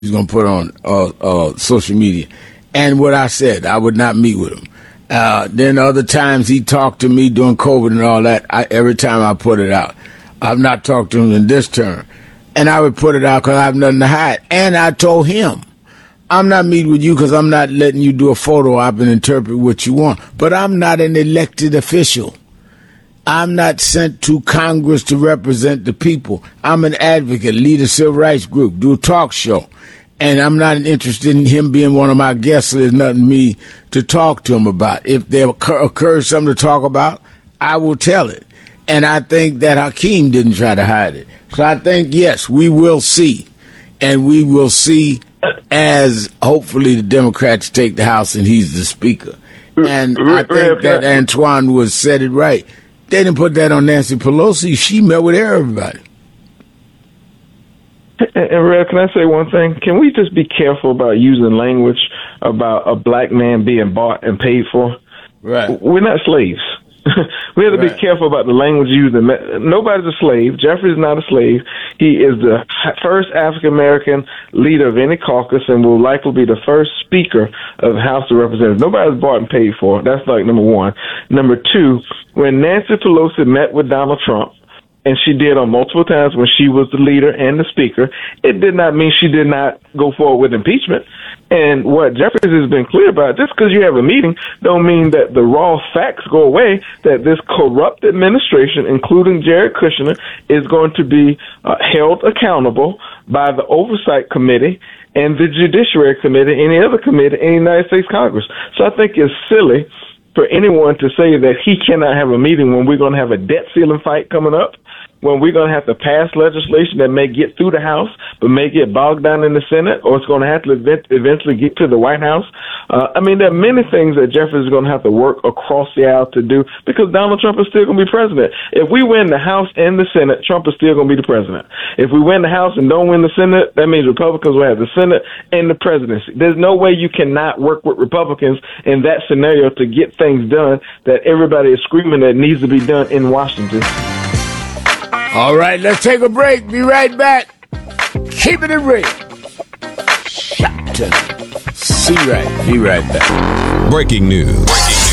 he's going to put on social media. And what I said, I would not meet with him. Then other times he talked to me during COVID and all that. Every time I put it out. I've not talked to him in this term. And I would put it out because I have nothing to hide. And I told him, I'm not meeting with you because I'm not letting you do a photo op and interpret what you want. But I'm not an elected official. I'm not sent to Congress to represent the people. I'm an advocate, lead a civil rights group, do a talk show. And I'm not interested in him being one of my guests, so there's nothing me to talk to him about. If there occurs something to talk about, I will tell it. And I think that Hakeem didn't try to hide it. So I think, yes, we will see. And we will see as hopefully the Democrats take the House and he's the Speaker. And I think that Antoine was said it right. They didn't put that on Nancy Pelosi. She met with everybody. And Rev, can I say one thing? Can we just be careful about using language about a black man being bought and paid for? Right. We're not slaves. We have to be careful about the language used. Nobody's a slave. Jeffrey's not a slave. He is the first African-American leader of any caucus and will likely be the first Speaker of the House of Representatives. Nobody's bought and paid for. That's like number one. Number two, when Nancy Pelosi met with Donald Trump, and she did on multiple times when she was the leader and the Speaker, it did not mean she did not go forward with impeachment. And what Jeffries has been clear about, just because you have a meeting don't mean that the raw facts go away, that this corrupt administration, including Jared Kushner, is going to be held accountable by the Oversight Committee and the Judiciary Committee, any other committee in the United States Congress. So I think it's silly for anyone to say that he cannot have a meeting when we're going to have a debt ceiling fight coming up, when we're going to have to pass legislation that may get through the House but may get bogged down in the Senate, or it's going to have to eventually get to the White House. There are many things that Jeffries is going to have to work across the aisle to do because Donald Trump is still going to be president. If we win the House and the Senate, Trump is still going to be the president. If we win the House and don't win the Senate, that means Republicans will have the Senate and the presidency. There's no way you cannot work with Republicans in that scenario to get things done that everybody is screaming that needs to be done in Washington. All right, let's take a break. Be right back. Keep it real. Shopton. Be right back. Breaking news.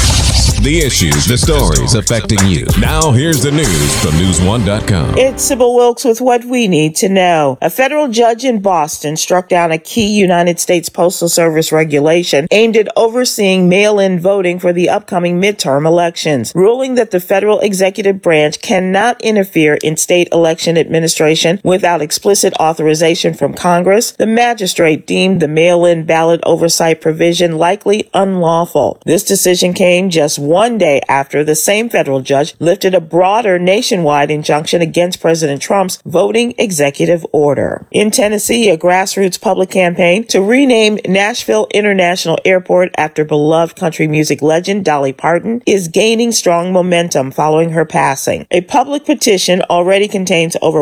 The issues, the stories affecting you. Now here's the news from News1.com. It's Sybil Wilkes with what we need to know. A federal judge in Boston struck down a key United States Postal Service regulation aimed at overseeing mail-in voting for the upcoming midterm elections, ruling that the federal executive branch cannot interfere in state election administration without explicit authorization from Congress. The magistrate deemed the mail-in ballot oversight provision likely unlawful. This decision came just one day after the same federal judge lifted a broader nationwide injunction against President Trump's voting executive order. In Tennessee, a grassroots public campaign to rename Nashville International Airport after beloved country music legend Dolly Parton is gaining strong momentum following her passing. A public petition already contains over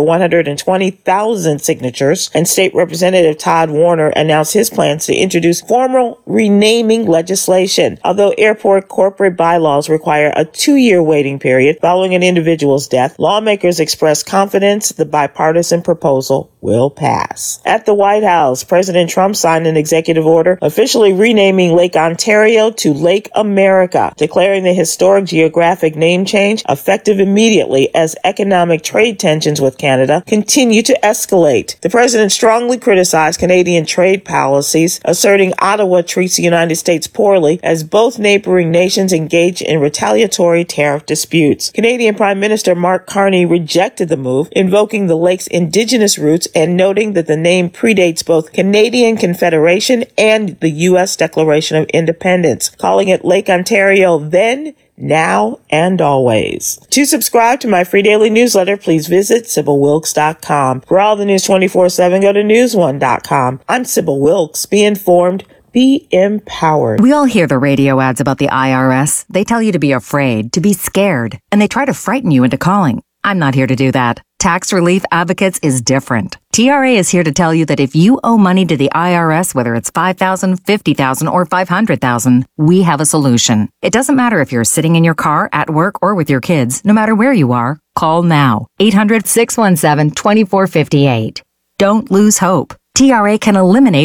120,000 signatures, and State Representative Todd Warner announced his plans to introduce formal renaming legislation. Although airport corporate bylaws require a 2-year waiting period following an individual's death, lawmakers express confidence the bipartisan proposal will pass. At the White House, President Trump signed an executive order officially renaming Lake Ontario to Lake America, declaring the historic geographic name change effective immediately as economic trade tensions with Canada continue to escalate. The president strongly criticized Canadian trade policies, asserting Ottawa treats the United States poorly as both neighboring nations engage in retaliatory tariff disputes. Canadian Prime Minister Mark Carney rejected the move, invoking the lake's indigenous roots and noting that the name predates both Canadian Confederation and the U.S. Declaration of Independence, calling it Lake Ontario then, now, and always. To subscribe to my free daily newsletter, please visit SybilWilkes.com. For all the news 24/7, go to News1.com. I'm Sybil Wilkes. Be informed. Be empowered. We all hear the radio ads about the IRS. They tell you to be afraid, to be scared, and they try to frighten you into calling. I'm not here to do that. Tax Relief Advocates is different. TRA is here to tell you that if you owe money to the IRS, whether it's $5,000, $50,000, or $500,000, we have a solution. It doesn't matter if you're sitting in your car, at work, or with your kids. No matter where you are, call now. 800-617-2458. Don't lose hope. TRA can eliminate